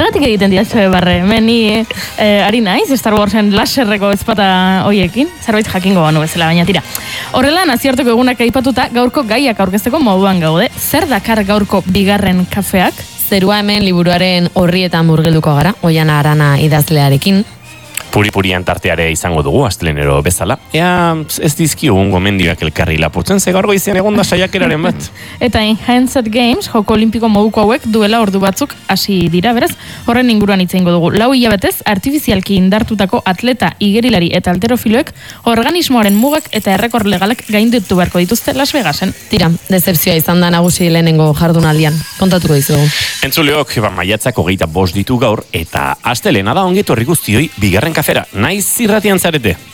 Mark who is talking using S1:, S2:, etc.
S1: Zergatik egiten dira zoe barre? Ni ari naiz, Star Warsen laserreko ezpata hoiekin, zerbait jakingo banu bezala, baina tira. Horrela, nazioarteko egunak aipatuta, gaurko gaiak aurkezteko moduan gaude. Zer dakar gaurko bigarren kafeak?
S2: Zerua hemen liburuaren horrietan murgilduko gara, Oiana Arana idazlearekin.
S3: Puri-purian tarteare izango dugu, astlenero bezala. Ea, ez dizkigun gomendioak elkarri lapurtzen, ze gaur goizean egonda saiakeraren bat.
S1: Eta Handset Games, joko olimpiko moduko hauek duela ordu batzuk hasi dira, beraz, horren inguruan hitz egingo dugu. 4 hilabetez, artifizialki indartutako atleta, igerilari eta alterofiloek organismoaren mugak eta errekor legalak gainditu beharko dituzte Las Vegasen.
S2: Tira, dezepzioa izan da nagusi lehenengo jardunaldian. Kontatuko dizugu.
S3: Entzuleok, maiatzak 25 ditu gaur, eta astelena da ongetorri guztioi bigarren kafera. Naiz irratian zarete.